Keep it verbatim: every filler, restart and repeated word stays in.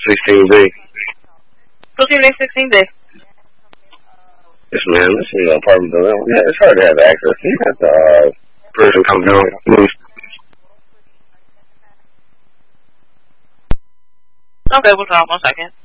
sixteen B. Who's your next sixteen B? Yes, man. This is an apartment building. Yeah, it's hard to have access. You got the uh, person come down. Okay, what's wrong? One second.